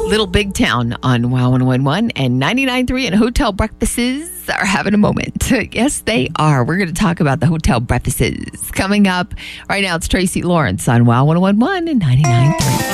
Little Big Town on Wow 101 and 99.3, and hotel breakfasts are having a moment. Yes, they are. We're going to talk about the hotel breakfasts coming up. Right now, it's Tracy Lawrence on Wow 101 and 99.3.